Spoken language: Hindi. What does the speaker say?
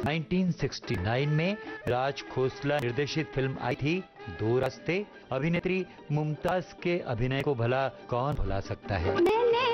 1969 में राज खोसला निर्देशित फिल्म आई थी दो रास्ते। अभिनेत्री मुमताज के अभिनय को भला कौन भुला सकता है।